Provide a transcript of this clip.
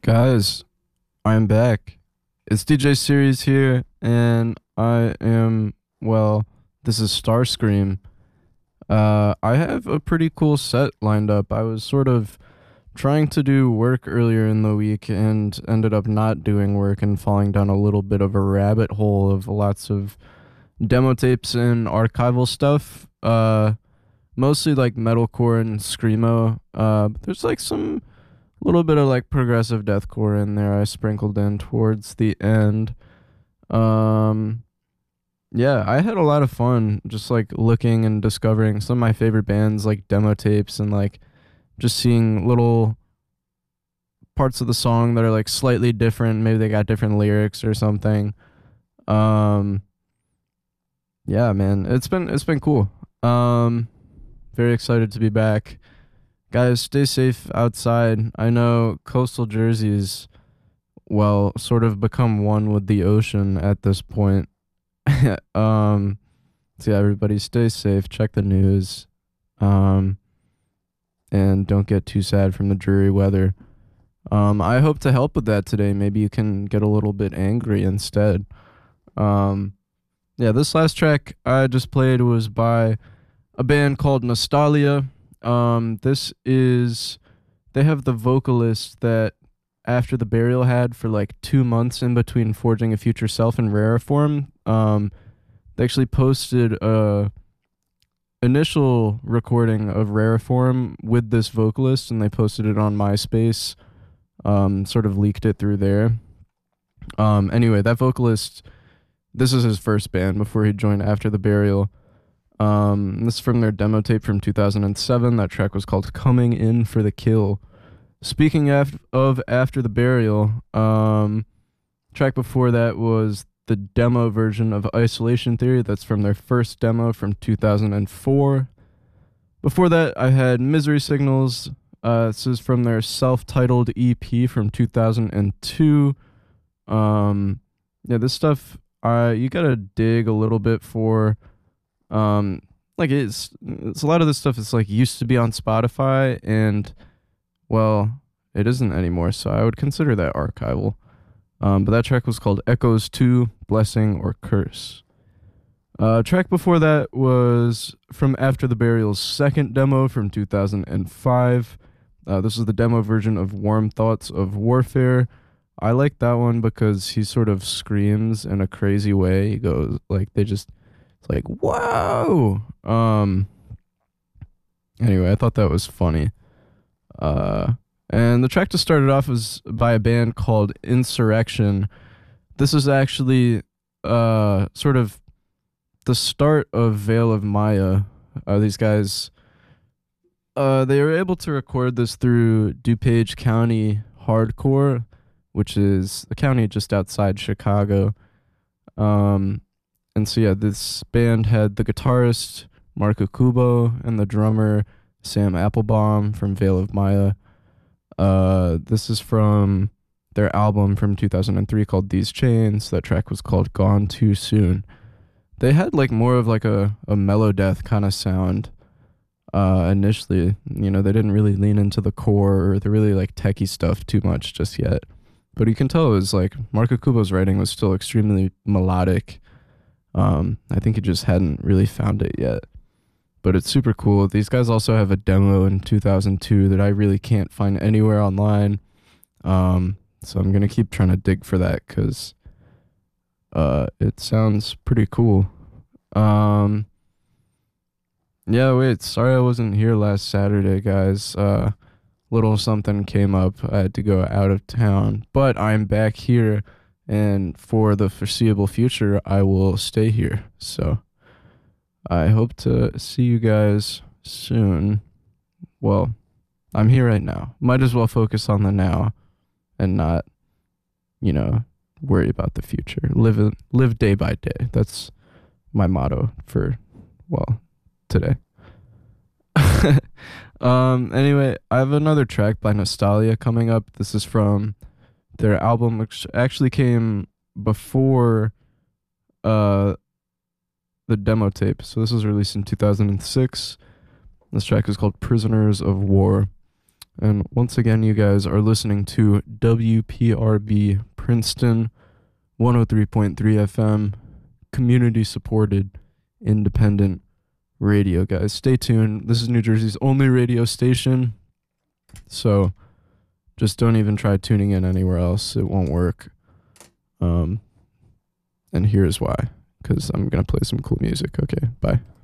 Guys, I'm back. It's DJ Series here, and this is Starscream. I have a pretty cool set lined up. I was sort of trying to do work earlier in the week and ended up not doing work and falling down a little bit of a rabbit hole of lots of demo tapes and archival stuff. Mostly like metalcore and screamo. But there's like some little bit of like progressive deathcore in there I sprinkled in towards the end. Um yeah, I had a lot of fun just like looking and discovering some of my favorite bands like demo tapes and like just seeing little parts of the song that are like slightly different. Maybe they got different lyrics or something. Um yeah, man, it's been cool. Very excited to be back. Guys, stay safe outside. I know coastal Jersey's, well, sort of become one with the ocean at this point. um, so yeah, everybody stay safe, check the news, um, and don't get too sad from the dreary weather. I hope to help with that today. Maybe you can get a little bit angry instead. Um, yeah, this last track I just played was by a band called Nostalgia. This is they have the vocalist that After the Burial had for like 2 months in between Forging a Future Self and Rare Form. They actually posted a initial recording of Rare Form with this vocalist, and they posted it on MySpace. Sort of leaked it through there. Anyway, that vocalist, this is his first band before he joined After the Burial. This is from their demo tape from 2007. That track was called Coming In for the Kill. Speaking of After the Burial, track before that was the demo version of Isolation Theory. That's from their first demo from 2004. Before that, I had Misery Signals. This is from their self-titled EP from 2002. Yeah, this stuff, you gotta dig a little bit for. Like it's a lot of this stuff is like used to be on Spotify, and well, it isn't anymore, so I would consider that archival. But that track was called Echoes 2, Blessing or Curse. Track before that was from After the Burial's second demo from 2005. This is the demo version of Warm Thoughts of Warfare. I like that one because he sort of screams in a crazy way. He goes like it's like, wow. Anyway, I thought that was funny. And the track to start it off was by a band called Insurrection. This is actually sort of the start of Veil of Maya. These guys, they were able to record this through DuPage County Hardcore, which is the county just outside Chicago. And so yeah, this band had the guitarist Marco Kubo and the drummer Sam Applebaum from Veil of Maya. This is from their album from 2003 called These Chains. That track was called Gone Too Soon. They had like more of like a mellow death kind of sound initially. You know, they didn't really lean into the core or the really like techie stuff too much just yet. But you can tell it was like Marco Kubo's writing was still extremely melodic. I think he just hadn't really found it yet, but it's super cool. These guys also have a demo in 2002 that I really can't find anywhere online. So I'm going to keep trying to dig for that because, it sounds pretty cool. Yeah, wait, sorry I wasn't here last Saturday, guys. Little something came up. I had to go out of town, but I'm back here. And for the foreseeable future, I will stay here. So I hope to see you guys soon. Well, I'm here right now. Might as well focus on the now and not, worry about the future. Live day by day. That's my motto for, well, today. Anyway, I have another track by Nostalgia coming up. This is from their album, which actually came before the demo tape. So this was released in 2006. This track is called Prisoners of War. And once again, you guys are listening to WPRB Princeton 103.3 FM, community supported, independent radio, guys. Stay tuned. This is New Jersey's only radio station. So just don't even try tuning in anywhere else. It won't work. And here's why. Because I'm going to play some cool music. Okay, bye.